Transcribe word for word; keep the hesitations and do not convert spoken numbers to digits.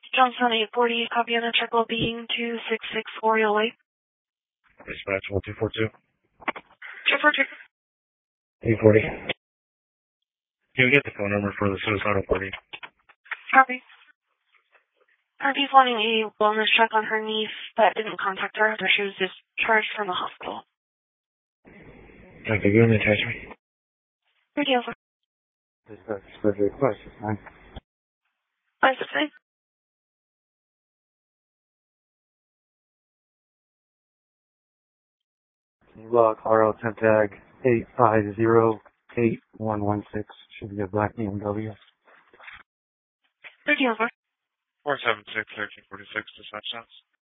Johnson eight forty, copy on a triple being two six six Oriole Lake. Dispatch one two four two. two four two. eight forty. Can we get the phone number for the suicidal party? Copy. Party's wanting a wellness check on her niece, but didn't contact her after she was discharged from the hospital. Okay, go ahead and attach me. thirty over. Dispatch surgery question, nine. five six nine. Log R L ten tag eight five zero eight one one six. Should be a black B M W. thirty over. four seven six, thirteen forty-six, dispatch sounds.